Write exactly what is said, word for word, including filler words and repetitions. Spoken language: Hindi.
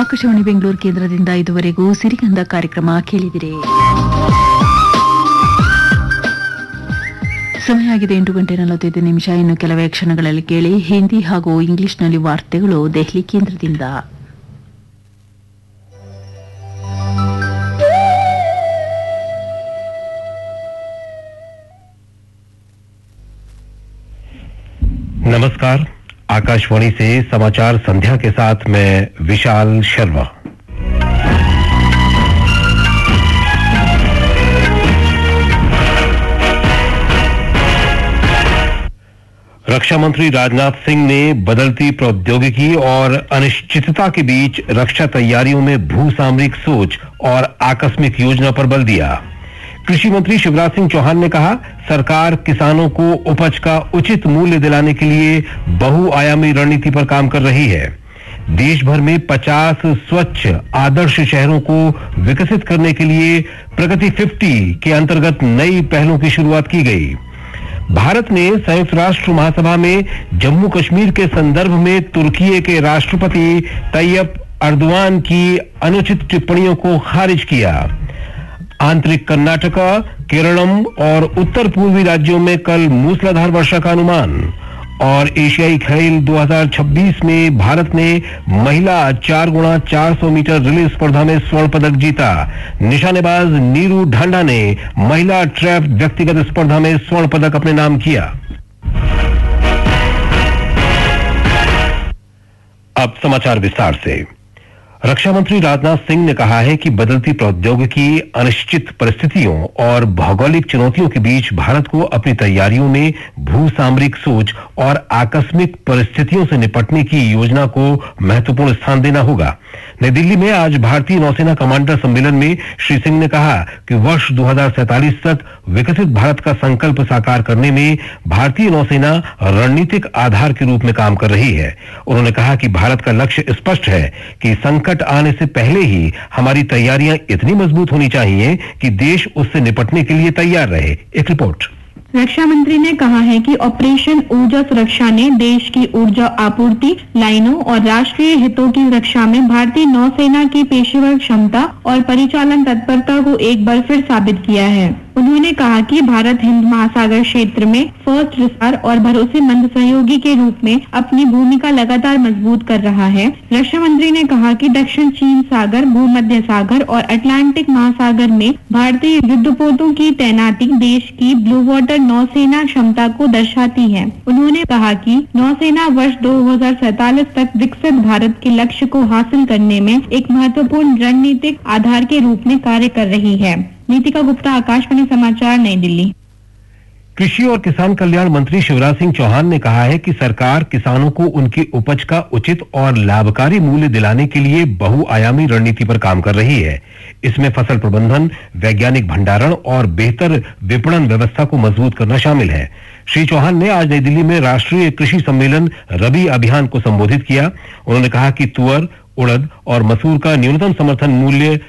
ಆಕಾಶವಾಣಿ ಬೆಂಗಳೂರು ಕೇಂದ್ರದಿಂದ ಇದುವರೆಗೂ ಸಿರಿಗಂಧ ಕಾರ್ಯಕ್ರಮ ಕೇಳಿದಿರಿ. ಸಮಯ ಆಗಿದೆ ಎಂಟು ಗಂಟೆ ನಲವತ್ತೈದು ನಿಮಿಷ. ಇನ್ನು ಕೆಲವೇ ಕ್ಷಣಗಳಲ್ಲಿ ಕೇಳಿ ಹಿಂದಿ ಹಾಗೂ ಇಂಗ್ಲಿಷ್ನಲ್ಲಿ ವಾರ್ತೆಗಳು ದೆಹಲಿ ಕೇಂದ್ರದಿಂದ. नमस्कार, आकाशवाणी से समाचार संध्या के साथ मैं विशाल शर्मा. रक्षा मंत्री राजनाथ सिंह ने बदलती प्रौद्योगिकी और अनिश्चितता के बीच रक्षा तैयारियों में भूसामरिक सोच और आकस्मिक योजना पर बल दिया. कृषि मंत्री शिवराज सिंह चौहान ने कहा, सरकार किसानों को उपज का उचित मूल्य दिलाने के लिए बहुआयामी रणनीति पर काम कर रही है. देश भर में पचास स्वच्छ आदर्श शहरों को विकसित करने के लिए प्रगति पचास के अंतर्गत नई पहलों की शुरुआत की गई. भारत ने संयुक्त राष्ट्र महासभा में जम्मू कश्मीर के संदर्भ में तुर्की के राष्ट्रपति तैयब अर्दवान की अनुचित टिप्पणियों को खारिज किया. आंतरिक कर्नाटका, केरलम और उत्तर पूर्वी राज्यों में कल मूसलाधार वर्षा का अनुमान. और एशियाई खेल दो हज़ार छब्बीस में भारत ने महिला चार गुणा चार सौ मीटर रिले स्पर्धा में स्वर्ण पदक जीता. निशानेबाज नीरू ढांडा ने महिला ट्रैप व्यक्तिगत स्पर्धा में स्वर्ण पदक अपने नाम किया. अब समाचार विस्तार से. रक्षा मंत्री राजनाथ सिंह ने कहा है कि बदलती प्रौद्योगिकी, अनिश्चित परिस्थितियों और भौगोलिक चुनौतियों के बीच भारत को अपनी तैयारियों में भूसामरिक सोच और आकस्मिक परिस्थितियों से निपटने की योजना को महत्वपूर्ण स्थान देना होगा. नई दिल्ली में आज भारतीय नौसेना कमांडर सम्मेलन में श्री सिंह ने कहा कि वर्ष दो हज़ार सैंतालीस तक विकसित भारत का संकल्प साकार करने में भारतीय नौसेना रणनीतिक आधार के रूप में काम कर रही है. उन्होंने कहा कि भारत का लक्ष्य स्पष्ट है कि संकट आने से पहले ही हमारी तैयारियां इतनी मजबूत होनी चाहिए कि देश उससे निपटने के लिए तैयार रहे. एक रिपोर्ट. रक्षा मंत्री ने कहा है कि ऑपरेशन ऊर्जा सुरक्षा ने देश की ऊर्जा आपूर्ति लाइनों और राष्ट्रीय हितों की रक्षा में भारतीय नौसेना की पेशेवर क्षमता और परिचालन तत्परता को एक बार फिर साबित किया है. उन्होंने कहा कि भारत हिंद महासागर क्षेत्र में फर्स्ट रिसार और भरोसेमंद सहयोगी के रूप में अपनी भूमिका लगातार मजबूत कर रहा है. रक्षा मंत्री ने कहा कि दक्षिण चीन सागर, भूमध्य सागर और अटलांटिक महासागर में भारतीय युद्धपोतों की तैनाती देश की ब्लू वाटर नौसेना क्षमता को दर्शाती है. उन्होंने कहा कि नौसेना वर्ष दो हज़ार सैंतालीस तक विकसित भारत के लक्ष्य को हासिल करने में एक महत्वपूर्ण रणनीतिक आधार के रूप में कार्य कर रही है. नीतिका गुप्ता, आकाशवाणी समाचार, नई दिल्ली. कृषि और किसान कल्याण मंत्री शिवराज सिंह चौहान ने कहा है कि सरकार किसानों को उनकी उपज का उचित और लाभकारी मूल्य दिलाने के लिए बहुआयामी रणनीति पर काम कर रही है. इसमें फसल प्रबंधन, वैज्ञानिक भंडारण और बेहतर विपणन व्यवस्था को मजबूत करना शामिल है. श्री चौहान ने आज नई दिल्ली में राष्ट्रीय कृषि सम्मेलन रबी अभियान को संबोधित किया. उन्होंने कहा कि तुअर, उड़द और मसूर का न्यूनतम समर्थन मूल्य